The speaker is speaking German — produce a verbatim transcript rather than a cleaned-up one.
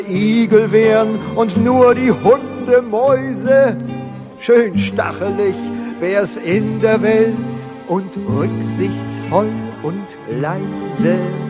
Igel wären und nur die Hunde Mäuse. Schön stachelig wär's in der Welt und rücksichtsvoll und leise.